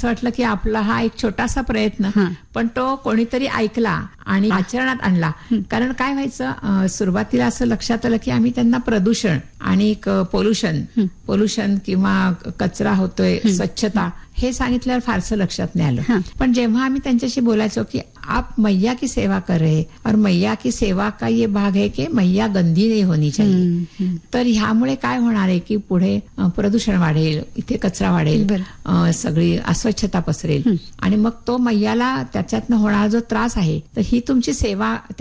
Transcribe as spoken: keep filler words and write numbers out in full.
असं वाटलं की आपला हा एक छोटासा प्रयत्न, पण तो कोणीतरी ऐकला आणि आचरणात आणला. कारण काय व्हायचं, सुरुवातीला असं लक्षात आलं की आम्ही त्यांना प्रदूषण आणि पोल्युशन पोल्युशन किंवा कचरा होतोय, स्वच्छता हे सांगितल्यावर फारसं लक्षात नाही आलं. पण जेव्हा आम्ही त्यांच्याशी बोलायचो की आप मैया की सेवा कर रहे और मैया की सेवा का ये भाग है की मैया गंदी नहीं होनी चाहिए, तर ह्यामुळे काय होणार आहे की पुढे प्रदूषण वाढेल, इथे कचरा वाढेल, सगळी अस्वच्छता पसरेल आणि मग तो मैयाला त्याच्यातनं होणारा जो त्रास आहे, तर ही तुमची सेवा